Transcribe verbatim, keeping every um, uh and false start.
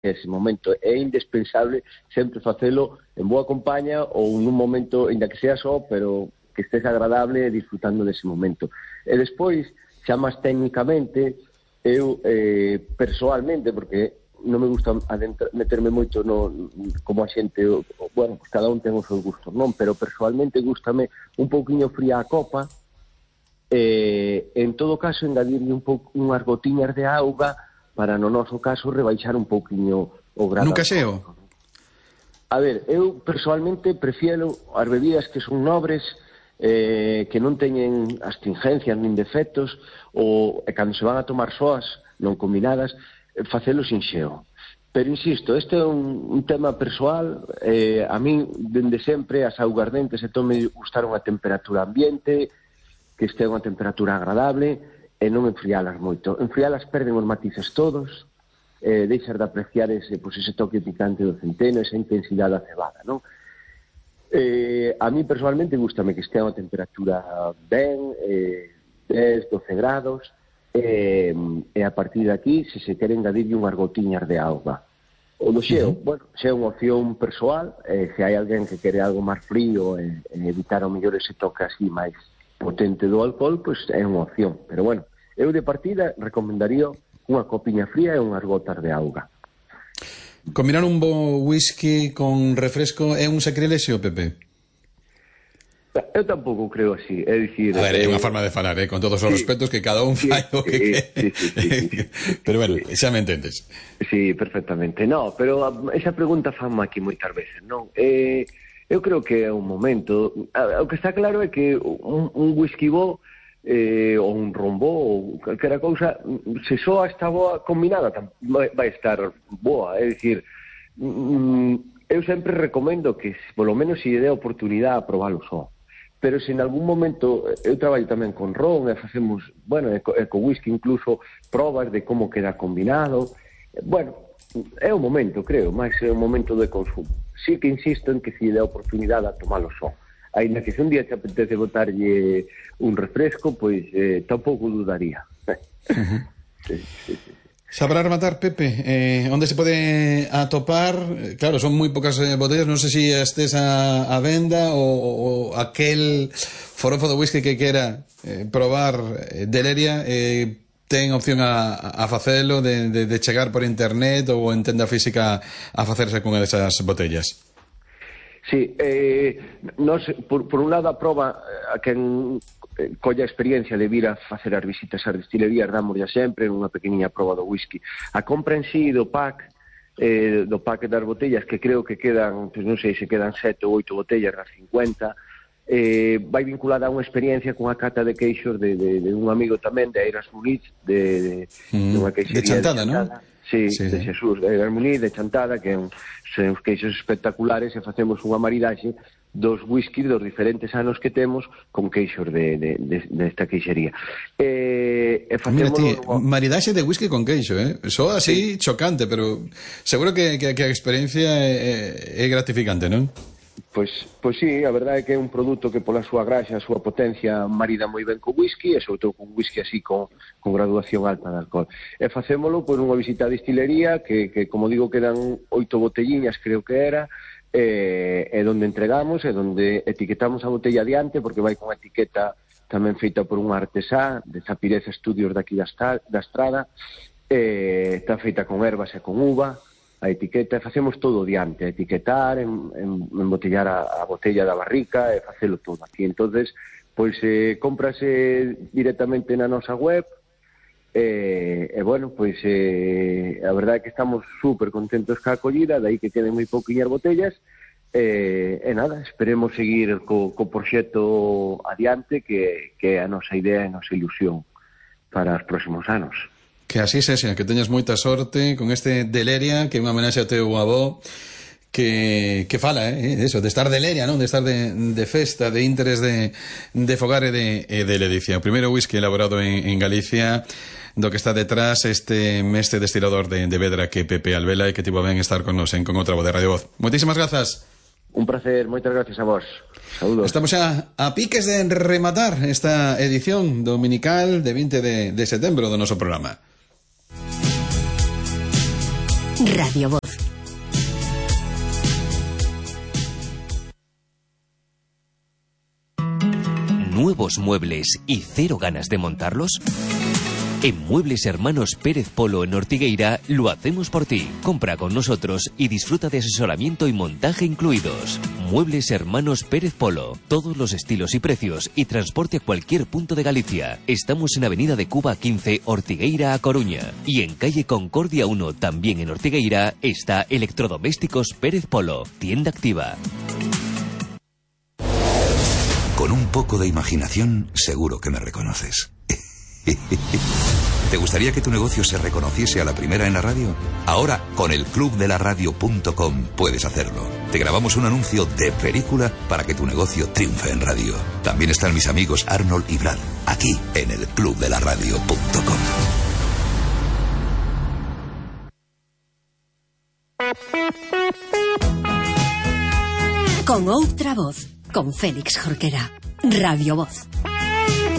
ese momento. É indispensable sempre facelo en boa compaña ou nun momento, ainda que sea só, pero que estés agradable disfrutando dese momento. E despois, xa máis técnicamente, eu eh, persoalmente, porque non me gusta adentra, meterme moito no, como a xente, o, bueno, pues cada un ten os seus gustos, non? Pero persoalmente gústame un pouquiño fría a copa, eh, en todo caso engadirle un pouco unhas gotiñas de auga para, no noso caso, rebaixar un pouquiño o grado. Nunca xeo? A ver, eu persoalmente prefiero as bebidas que son nobres, eh, que non teñen astringencias nin defectos, ou e cando se van a tomar soas, non combinadas, eh, facelo sin xeo. Pero insisto, este é un, un tema persoal. Eh, a mí, dende sempre, as augardentes e tome gustaron a temperatura ambiente, que este unha temperatura agradable, e non enfrialas moito. Enfrialas perden os matices todos, eh, deixar de apreciar ese, pues, ese toque picante do centeno, esa intensidade da cebada, non? Eh, a mí personalmente gustame que estea unha temperatura ben, eh, dez, doce grados, eh, e a partir de aquí, se se quere engadirlle unhas gotiñas de auga. O do xeo, uh-huh. bueno, xe é unha opción persoal, eh, se hai alguén que quere algo máis frío e eh, evitar ao mellor ese toque así máis potente do alcohol, pois pues é unha opción. Pero bueno, eu de partida recomendaría unha copiña fría e unhas gotas de auga. Combinar un bo whisky con refresco é un sacrilexio, Pepe? Eu tampouco creo así, é dicir... A ver, é eh, unha forma de falar, eh, con todos os sí, respetos, que cada un fai o que sí, quere. Sí, sí, sí, sí, sí. Pero bueno, xa me entendes. Sí, perfectamente. No, pero esa pregunta fanme aquí moitas veces, non? Eh, eu creo que é un momento... O que está claro é que un, un whisky bo, eh, ou un rombo, ou calquera cousa, se só está boa combinada, vai estar boa. É dicir, eu sempre recomendo que, polo menos, se lle dé a oportunidade a probalo só. Pero se en algún momento, eu traballo tamén con ron, e facemos, bueno, e co, e co whisky incluso, probas de como queda combinado. Bueno, é o momento, creo, máis é o momento de consumo. Sí que insisto en que se lle dé a oportunidade a tomalo só. Ainda que se un día te apetece botarlle un refresco, pois eh, tampouco dudaría. Uh-huh. Sí, sí, sí. Xa para rematar, Pepe, eh, onde se pode atopar? Claro, son moi pocas eh, botellas, non sei se estés a, a venda ou, ou aquel forofo de whisky que quera eh, probar eh, Deleria, eh, ten opción a, a facelo, de, de, de chegar por internet ou en tenda física a facerse con esas botellas. Sí, eh, nos, por, por un lado a proba a quen eh, colla experiencia de vir a facer as visitas ás destilerías, damos ya sempre unha pequeniña proba do whisky. A compra en sí do pack, eh, do pack das botellas, que creo que quedan, pues non sei se quedan sete ou oito botellas das cincuenta, eh, vai vinculada a unha experiencia con a cata de queixos de, de, de un amigo tamén de Eiras Muniz, de, de, mm, de unha queixería de Chantada, de Chantada, non? Sí, sí, de Xesús, de Eiras Muniz, de Chantada, que é un, son uns queixos espectaculares, e facemos unha maridaxe dos whisky dos diferentes anos que temos con queixos de, de, de, de esta queixería. Eh, e Mira ti, no... maridaxe de whisky con queixo, eh? Só así sí, chocante, pero seguro que, que, que a experiencia é, é gratificante, non? Pois, pois sí, a verdade é que é un produto que pola súa graxa, a súa potencia marida moi ben co whisky, e sobre todo con whisky así con, con graduación alta de alcohol. E facémolo por unha visita a destilería que, que como digo, quedan oito botelliñas, creo que era, e, e donde entregamos, e donde etiquetamos a botella adiante, porque vai con etiqueta tamén feita por un artesá de Zapireza Estudios daqui da, da Estrada, e está feita con ervas e con uva, a etiqueta, e facemos todo diante, etiquetar, en, en, embotellar a, a botella da barrica, e facelo todo aquí. Entonces, pois eh, cómprase directamente na nosa web, e, e bueno, pois eh, a verdade é que estamos super contentos ca acollida, dai que queden moi pouquiñas botellas, e, e nada, esperemos seguir co, co proxecto adiante, que, que é a nosa idea e a nosa ilusión para os próximos anos. Que así sexa, que teñas moita sorte con este Deleria, que é unha homenaxe ao teu avó, que, que fala, eh, eso, de estar de Leria, non? De estar de, de festa, de interés de, de fogar e de, e de ledicia. O primeiro whisky elaborado en, en Galicia, do que está detrás este mestre destilador de, de Vedra, que Pepe Albela, e que tivo ben estar con nos en Con Outra Voz de Radio Voz. Moitísimas grazas. Un placer, moitas gracias a vos. Saúdos. Estamos xa a piques de rematar esta edición dominical de vinte de setembro do noso programa. Radio Voz. ¿Nuevos muebles y cero ganas de montarlos? En Muebles Hermanos Pérez Polo en Ortigueira lo hacemos por ti. Compra con nosotros y disfruta de asesoramiento y montaje incluidos. Muebles Hermanos Pérez Polo. Todos los estilos y precios y transporte a cualquier punto de Galicia. Estamos en Avenida de Cuba quince, Ortigueira a Coruña. Y en calle Concordia uno, también en Ortigueira, está Electrodomésticos Pérez Polo. Tienda activa. Con un poco de imaginación, seguro que me reconoces. ¿Te gustaría que tu negocio se reconociese a la primera en la radio? Ahora, con el club de la radio punto com puedes hacerlo. Te grabamos un anuncio de película para que tu negocio triunfe en radio. También están mis amigos Arnold y Brad, aquí en el club de la radio punto com. Con outra voz, con Félix Jorquera. Radio Voz.